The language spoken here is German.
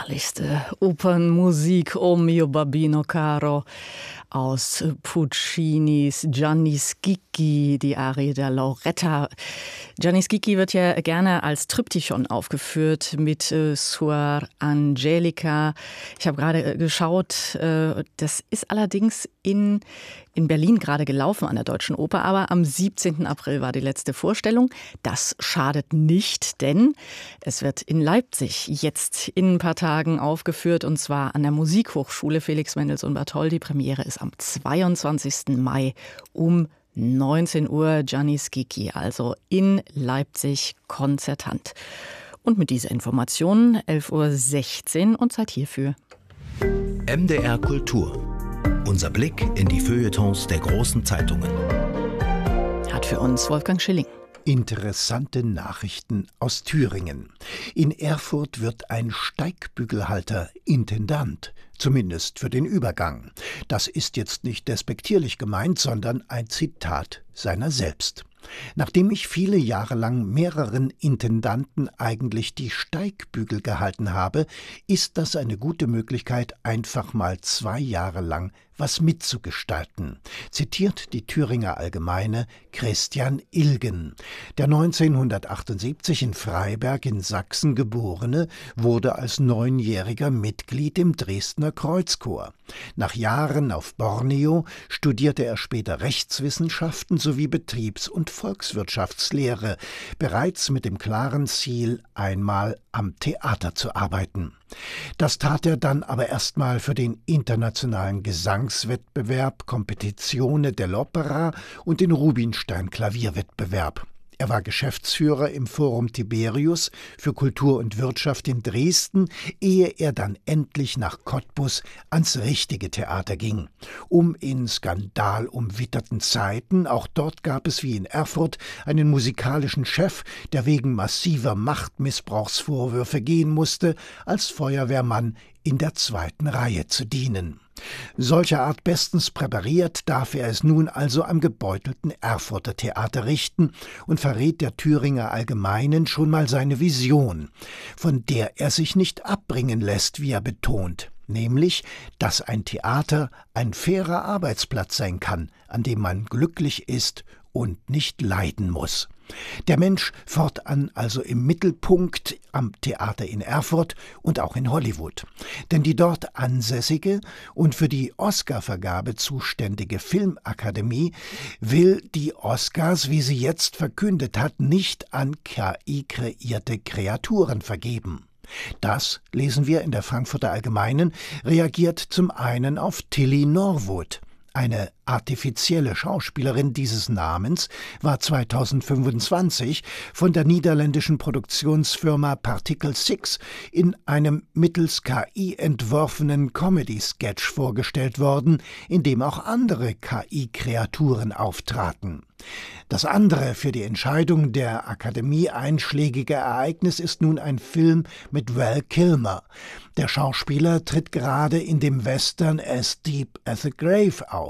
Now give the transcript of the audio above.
herrlichste Opernmusik, O mio babbino caro, aus Puccinis Gianni Schicchi, die Arie der Lauretta. Gianni Schicchi wird ja gerne als Triptychon aufgeführt mit Suor Angelica. Ich habe gerade geschaut, das ist allerdings in Berlin gerade gelaufen an der Deutschen Oper, aber am 17. April war die letzte Vorstellung. Das schadet nicht, denn es wird in Leipzig jetzt in ein paar Tagen aufgeführt, und zwar an der Musikhochschule Felix Mendelssohn Bartholdy. Die Premiere ist am 22. Mai um 19 Uhr. Gianni Schicchi, also in Leipzig konzertant. Und mit dieser Information 11.16 Uhr und Zeit hierfür. MDR Kultur. Unser Blick in die Feuilletons der großen Zeitungen. Hat für uns Wolfgang Schilling. Interessante Nachrichten aus Thüringen. In Erfurt wird ein Steigbügelhalter Intendant, zumindest für den Übergang. Das ist jetzt nicht despektierlich gemeint, sondern ein Zitat seiner selbst. Nachdem ich viele Jahre lang mehreren Intendanten eigentlich die Steigbügel gehalten habe, ist das eine gute Möglichkeit, einfach mal 2 Jahre lang was mitzugestalten, zitiert die Thüringer Allgemeine Christian Ilgen. Der 1978 in Freiberg in Sachsen geborene wurde als 9-jähriger Mitglied im Dresdner Kreuzchor. Nach Jahren auf Borneo studierte er später Rechtswissenschaften sowie Betriebs- und Volkswirtschaftslehre, bereits mit dem klaren Ziel, einmal am Theater zu arbeiten. Das tat er dann aber erstmal für den internationalen Gesangswettbewerb Competizione dell'Opera und den Rubinstein-Klavierwettbewerb. Er war Geschäftsführer im Forum Tiberius für Kultur und Wirtschaft in Dresden, ehe er dann endlich nach Cottbus ans richtige Theater ging. In skandalumwitterten Zeiten, auch dort gab es wie in Erfurt einen musikalischen Chef, der wegen massiver Machtmissbrauchsvorwürfe gehen musste, als Feuerwehrmann in der 2. Reihe zu dienen. Solcher Art bestens präpariert darf er es nun also am gebeutelten Erfurter Theater richten und verrät der Thüringer Allgemeinen schon mal seine Vision, von der er sich nicht abbringen lässt, wie er betont, nämlich, dass ein Theater ein fairer Arbeitsplatz sein kann, an dem man glücklich ist und nicht leiden muss. Der Mensch fortan also im Mittelpunkt am Theater in Erfurt und auch in Hollywood. Denn die dort ansässige und für die Oscarvergabe zuständige Filmakademie will die Oscars, wie sie jetzt verkündet hat, nicht an KI-kreierte Kreaturen vergeben. Das, lesen wir in der Frankfurter Allgemeinen, reagiert zum einen auf Tilly Norwood. Eine artifizielle Schauspielerin dieses Namens war 2025 von der niederländischen Produktionsfirma Particle 6 in einem mittels KI entworfenen Comedy-Sketch vorgestellt worden, in dem auch andere KI-Kreaturen auftraten. Das andere für die Entscheidung der Akademie einschlägige Ereignis ist nun ein Film mit Val Kilmer. Der Schauspieler tritt gerade in dem Western As Deep as a Grave auf.